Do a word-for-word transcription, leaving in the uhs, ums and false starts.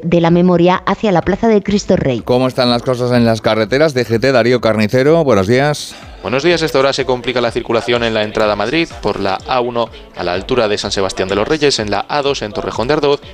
de la Memoria hacia la Plaza de Cristo Rey. ¿Cómo están las cosas en las carreteras? D G T, Darío Carnicero, buenos días. Buenos días, a esta hora se complica la circulación en la entrada a Madrid por la A uno a la altura de San Sebastián de los Reyes, en la A dos en Torrejón de Ardoz